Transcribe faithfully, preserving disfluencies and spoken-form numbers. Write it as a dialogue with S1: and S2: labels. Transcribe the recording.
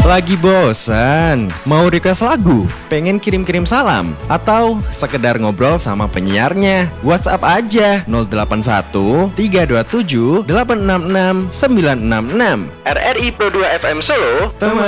S1: Lagi bosan? Mau request lagu? Pengen kirim-kirim salam? Atau sekedar ngobrol sama penyiarnya? WhatsApp aja nol delapan satu tiga dua tujuh delapan enam enam sembilan enam enam. R R I Pro dua F M Solo, teman